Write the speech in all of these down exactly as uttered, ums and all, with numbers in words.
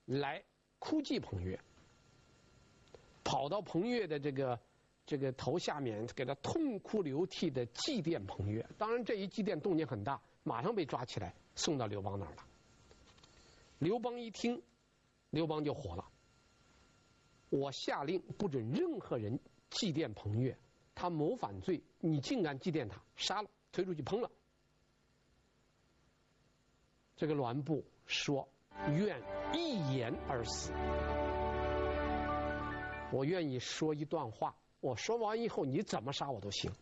来哭祭彭越，跑到彭越的这个这个头下面，给他痛哭流涕的祭奠彭越。当然，这一祭奠动静很大，马上被抓起来送到刘邦那儿了。刘邦一听，刘邦就火了。我下令不准任何人祭奠彭越，他谋反罪，你竟敢祭奠他，杀了，推出去烹了。这个栾布说：“愿一言而死。”我愿意说一段话，我说完以后你怎么杀我都行。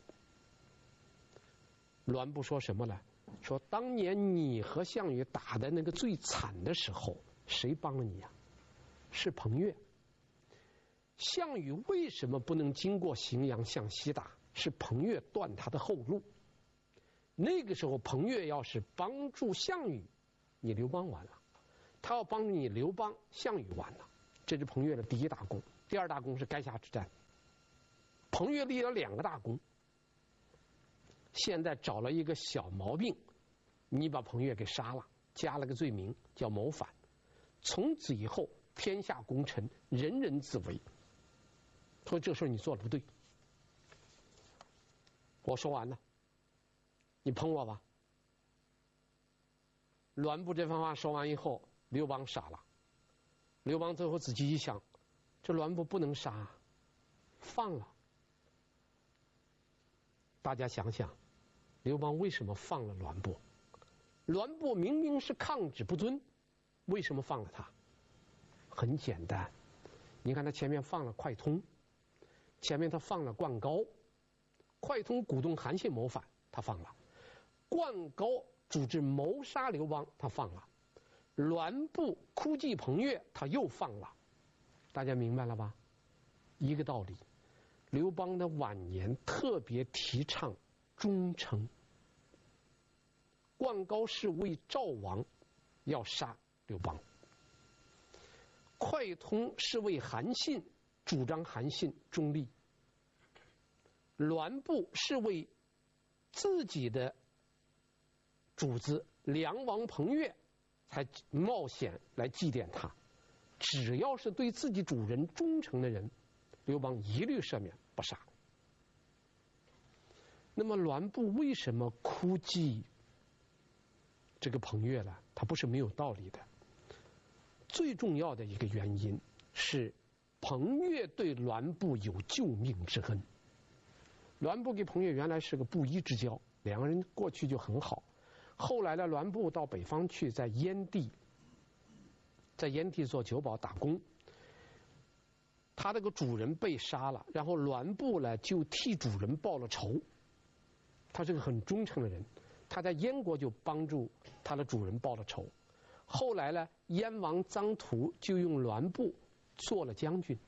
栾布说什么呢？说当年你和项羽打的那个最惨的时候，谁帮了你呀？是彭越。项羽为什么不能经过荥阳向西打？是彭越断他的后路。那个时候彭越要是帮助项羽，你刘邦完了；他要帮助你刘邦，项羽完了。这是彭越的第一大功。第二大功是垓下之战。彭越立了两个大功，现在找了一个小毛病，你把彭越给杀了，加了个罪名叫谋反。从此以后，天下功臣人人自危。所以这事你做的不对。我说完了，你捧我吧。栾布这番话说完以后，刘邦傻了。刘邦最后仔细一想，这栾布不能杀，放了。大家想想，刘邦为什么放了栾布？栾布明明是抗旨不遵，为什么放了他？很简单，你看他前面放了快通，前面他放了灌高。快通鼓动韩信谋反，他放了；灌高组织谋杀刘邦，他放了；栾布哭祭彭越，他又放了。大家明白了吧？一个道理。刘邦的晚年特别提倡忠诚。灌高是为赵王，要杀刘邦；快通是为韩信，主张韩信中立；栾布是为自己的主子梁王彭越才冒险来祭奠他。只要是对自己主人忠诚的人，刘邦一律赦免不杀。那么栾布为什么哭祭这个彭越呢？他不是没有道理的。最重要的一个原因是彭越对栾布有救命之恩。栾布给彭越原来是个布衣之交，两个人过去就很好。后来呢，栾布到北方去，在燕地在燕地做酒保打工，他这个主人被杀了，然后栾布呢就替主人报了仇。他是个很忠诚的人，他在燕国就帮助他的主人报了仇。后来呢，燕王臧荼就用栾布做了将军。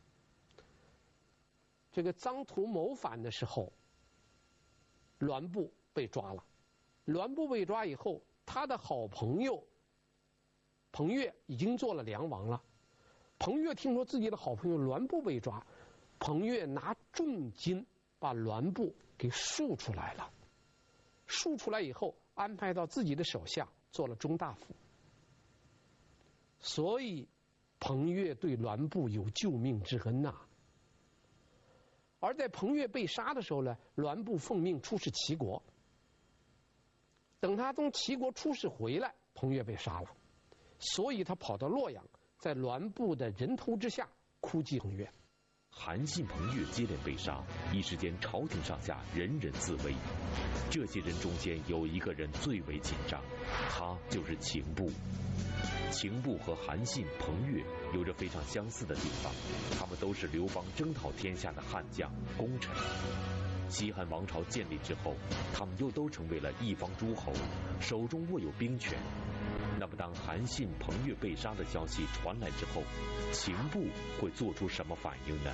这个臧荼谋反的时候，栾布被抓了。栾布被抓以后，他的好朋友彭越已经做了梁王了。彭越听说自己的好朋友栾布被抓，彭越拿重金把栾布给赎出来了。赎出来以后，安排到自己的手下做了中大夫。所以彭越对栾布有救命之恩呐、啊。而在彭越被杀的时候呢，栾布奉命出使齐国。等他从齐国出使回来，彭越被杀了，所以他跑到洛阳，在栾布的人头之下哭祭彭越。 韩信、彭越接连被杀，一时间朝廷上下人人自危。这些人中间有一个人最为紧张，他就是秦布。秦布和韩信、彭越有着非常相似的地方，他们都是刘邦征讨天下的悍将、功臣。西汉王朝建立之后，他们又都成为了一方诸侯，手中握有兵权。那么当韩信、彭越被杀的消息传来之后，秦布会做出什么反应呢？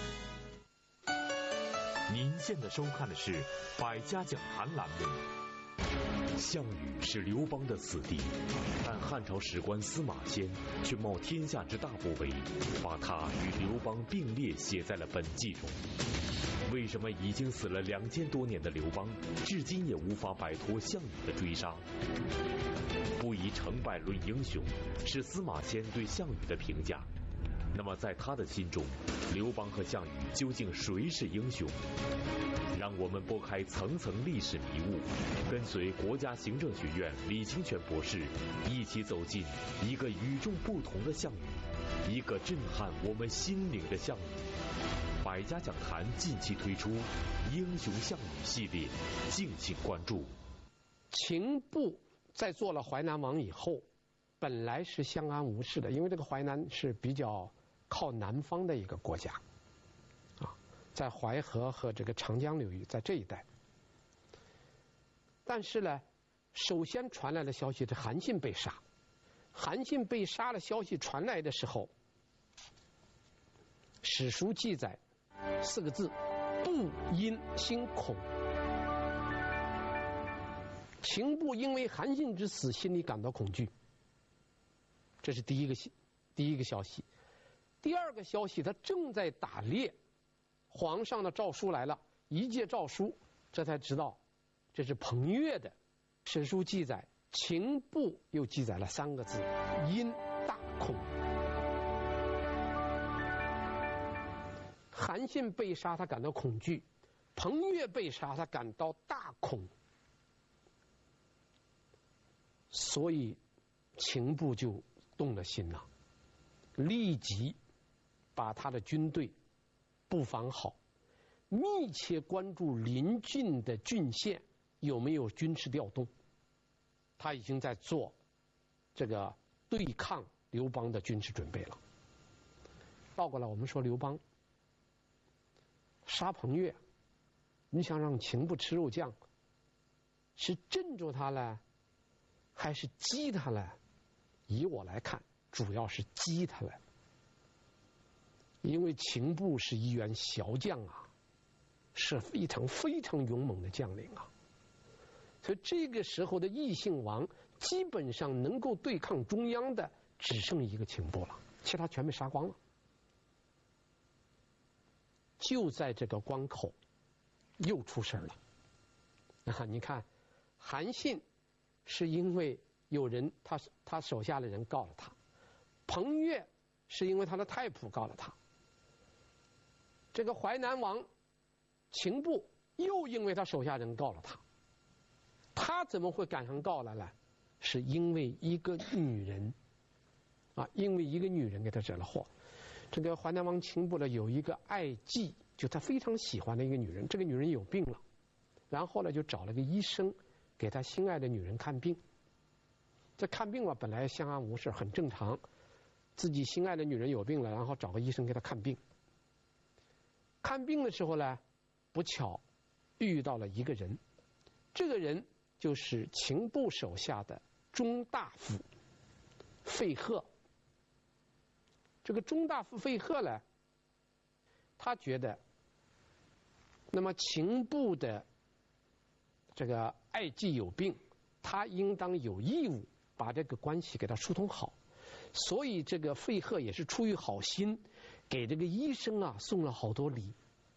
您现在收看的是百家讲坛栏目。 项羽是刘邦的死敌，但汉朝史官司马迁却冒天下之大不韪，把他与刘邦并列写在了本纪中。为什么已经死了两千多年的刘邦，至今也无法摆脱项羽的追杀？不以成败论英雄，是司马迁对项羽的评价。那么在他的心中，刘邦和项羽究竟谁是英雄？让我们拨开层层历史迷雾，跟随国家行政学院李清泉博士一起走进一个与众不同的项羽，一个震撼我们心灵的项羽。百家讲坛近期推出英雄项羽系列，敬请关注。 秦布在做了淮南王以后，本来是相安无事的，因为这个淮南是比较靠南方的一个国家，啊，在淮河和这个长江流域，在这一带。但是呢，首先传来的消息是韩信被杀。韩信被杀的消息传来的时候，史书记载四个字：布因心恐。秦布因为韩信之死，心里感到恐惧。这是第一个第一个消息。第二个消息，他正在打猎，皇上的诏书来了，一介诏书，这才知道这是彭越的。史书记载，秦布又记载了三个字：因大恐。韩信被杀，他感到恐惧；彭越被杀，他感到大恐。所以秦布就动了心了，立即把他的军队布防好，密切关注邻近的郡县有没有军事调动。他已经在做这个对抗刘邦的军事准备了。倒过来，我们说刘邦杀彭越，你想让秦布吃肉酱，是镇住他了，还是激他了？以我来看，主要是激他了。因为秦布是一员骁将啊，是非常非常勇猛的将领啊，所以这个时候的异姓王基本上能够对抗中央的只剩一个秦布了，其他全被杀光了。就在这个关口，又出事了。啊，你看，韩信是因为有人他他手下的人告了他，彭越是因为他的太仆告了他。这个淮南王秦布又因为他手下人告了他，他怎么会赶上告了呢？是因为一个女人啊，因为一个女人给他惹了祸。这个淮南王秦布呢，有一个爱妓，就他非常喜欢的一个女人，这个女人有病了，然后呢就找了个医生给他心爱的女人看病。这看病嘛，本来相安无事，很正常，自己心爱的女人有病了，然后找个医生给他看病。看病的时候呢，不巧遇到了一个人，这个人就是秦布手下的中大夫费赫。这个中大夫费赫呢，他觉得，那么秦布的这个爱妓有病，他应当有义务把这个关系给他疏通好，所以这个费赫也是出于好心，给这个医生啊送了好多礼。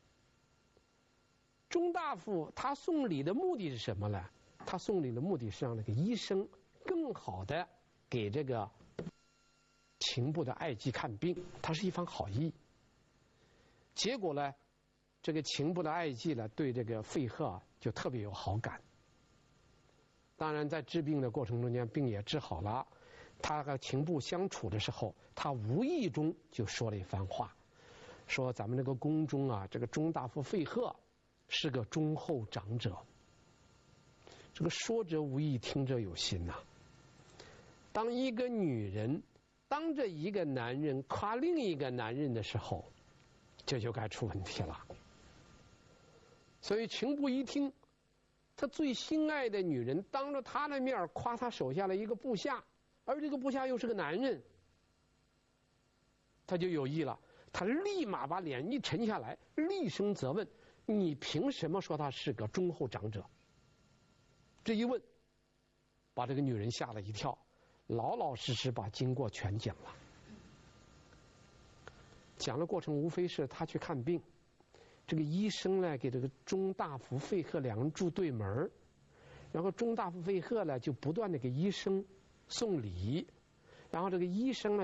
中大夫他送礼的目的是什么呢？他送礼的目的是让那个医生更好的给这个秦布的爱妓看病，他是一番好意。结果呢，这个秦布的爱妓呢对这个费赫啊就特别有好感。当然在治病的过程中间，病也治好了。他和秦布相处的时候，他无意中就说了一番话，说咱们这个宫中啊，这个中大夫费赫是个忠厚长者。这个说者无意，听者有心呐、啊。当一个女人当着一个男人夸另一个男人的时候，这就该出问题了。所以秦布一听，他最心爱的女人当着他的面夸他手下的一个部下，而这个部下又是个男人，他就有意了。他立马把脸一沉下来，厉声责问：你凭什么说他是个忠厚长者？这一问，把这个女人吓了一跳，老老实实把经过全讲了。讲的过程无非是他去看病，这个医生呢给这个中大夫费赫两人住对门，然后中大夫费赫呢就不断的给医生送礼，然后这个医生呢